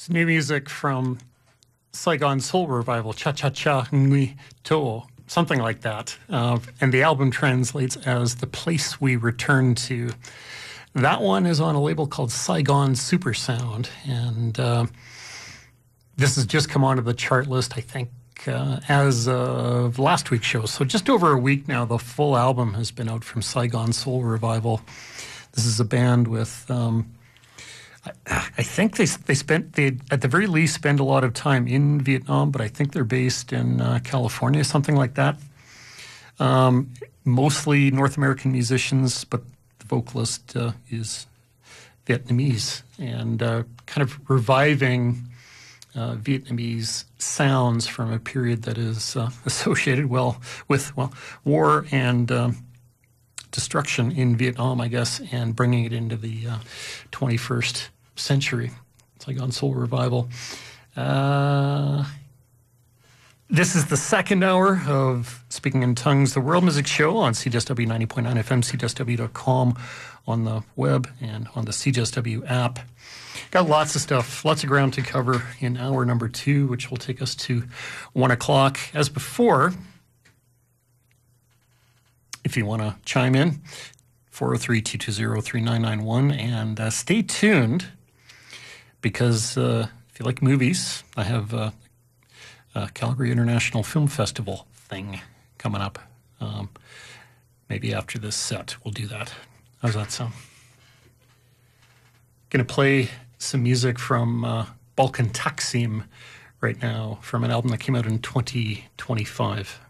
It's new music from Saigon Soul Revival, Cha Cha Cha Ngui To, something like that. And the album translates as The Place We Return To. That one is on a label called Saigon Super Sound. And this has just come onto the chart list, I think, as of last week's show. So just over a week now, the full album has been out from Saigon Soul Revival. This is a band with... I think they at the very least spend a lot of time in Vietnam, but I think they're based in California, something like that. Mostly North American musicians, but the vocalist is Vietnamese, and kind of reviving Vietnamese sounds from a period that is associated with war and destruction in Vietnam, I guess, and bringing it into the 21st century. Saigon Soul Revival. This is the second hour of Speaking in Tongues, the World Music Show on CJSW 90.9 FM, CJSW.com, on the web and on the CJSW app. Got lots of stuff, lots of ground to cover in hour number 2, which will take us to 1 o'clock. As before, if you want to chime in, 403-220-3991, and stay tuned, because if you like movies, I have a Calgary International Film Festival thing coming up. Maybe after this set, we'll do that. How's that sound? Going to play some music from Balkan Taksim right now, from an album that came out in 2025.